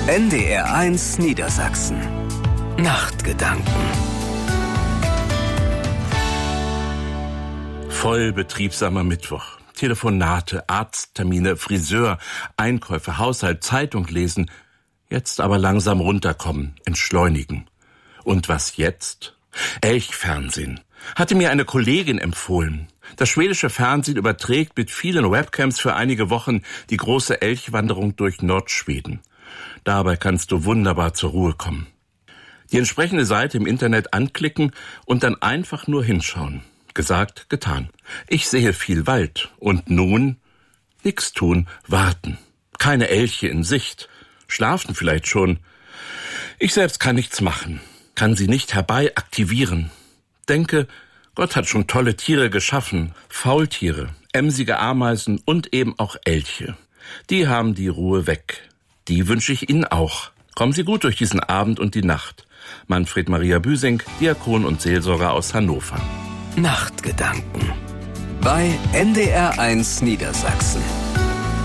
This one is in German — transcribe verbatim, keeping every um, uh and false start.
N D R eins Niedersachsen. Nachtgedanken. Voll betriebsamer Mittwoch. Telefonate, Arzttermine, Friseur, Einkäufe, Haushalt, Zeitung lesen. Jetzt aber langsam runterkommen, entschleunigen. Und was jetzt? Elchfernsehen. Hatte mir eine Kollegin empfohlen. Das schwedische Fernsehen überträgt mit vielen Webcams für einige Wochen die große Elchwanderung durch Nordschweden. Dabei kannst du wunderbar zur Ruhe kommen. Die entsprechende Seite im Internet anklicken und dann einfach nur hinschauen. Gesagt, getan. Ich sehe viel Wald. Und nun? Nix tun, warten. Keine Elche in Sicht. Schlafen vielleicht schon. Ich selbst kann nichts machen. Kann sie nicht herbei aktivieren. Denke, Gott hat schon tolle Tiere geschaffen. Faultiere, emsige Ameisen und eben auch Elche. Die haben die Ruhe weg. Die wünsche ich Ihnen auch. Kommen Sie gut durch diesen Abend und die Nacht. Manfred Maria Büsing, Diakon und Seelsorger aus Hannover. Nachtgedanken bei N D R eins Niedersachsen.